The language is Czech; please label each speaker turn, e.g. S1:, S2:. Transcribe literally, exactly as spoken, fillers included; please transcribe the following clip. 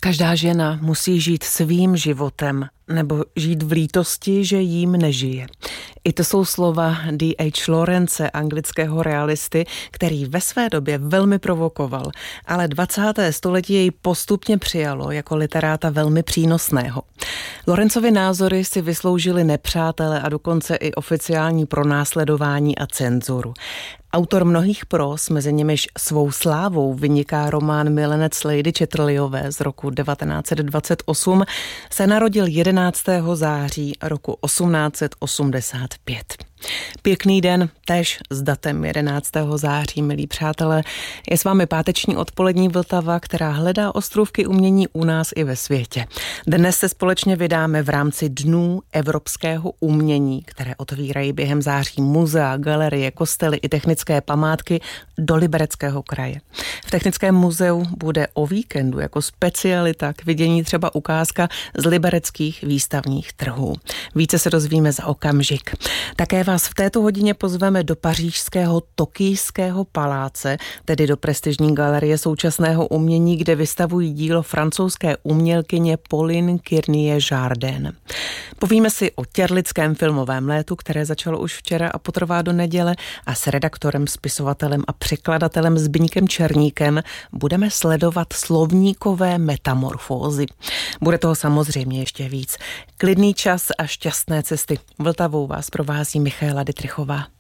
S1: Každá žena musí žít svým životem nebo žít v lítosti, že jím nežije. I to jsou slova D H Lawrence, anglického realisty, který ve své době velmi provokoval, ale dvacáté století jej postupně přijalo jako literáta velmi přínosného. Lawrenceovy názory si vysloužili nepřátele a dokonce i oficiální pronásledování a cenzuru. Autor mnohých pros, mezi nimiž svou slávou vyniká román Milenec Lady Chatterleyové z roku devatenáct set dvacet osm, se narodil jedenáctého září roku osmnáct set osmdesát pět. Pěkný den, též s datem jedenáctého září, milí přátelé. Je s vámi páteční odpolední Vltava, která hledá ostrůvky umění u nás i ve světě. Dnes se společně vydáme v rámci Dnů evropského umění, které otvírají během září muzea, galerie, kostely i technické památky do Libereckého kraje. V Technickém muzeu bude o víkendu jako specialita k vidění třeba ukázka z libereckých výstavních trhů. Více se dozvíme za okamžik. Také vás v této hodině pozveme do pařížského Tokijského paláce, tedy do prestižní galerie současného umění, kde vystavují dílo francouzské umělkyně Pauline Kirnier-Jardin. Povíme si o těrlickém filmovém létu, které začalo už včera a potrvá do neděle, a s redaktorem, spisovatelem a překladatelem Zbyňkem Černíkem budeme sledovat slovníkové metamorfózy. Bude toho samozřejmě ještě víc. Klidný čas a šťastné cesty. Vltavou vás provází Michaela Dytrychová.